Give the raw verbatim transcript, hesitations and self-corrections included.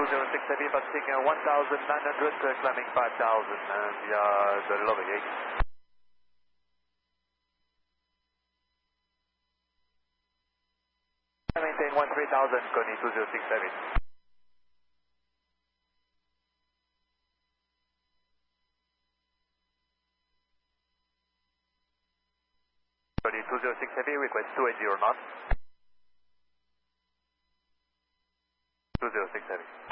two zero six heavy, passing uh, one thousand nine hundred, uh, climbing five thousand uh, via the lobby gate. Maintain one three thousand, Connie two zero six heavy. Connie two zero six heavy, request two eighty knots. two zero six heavy.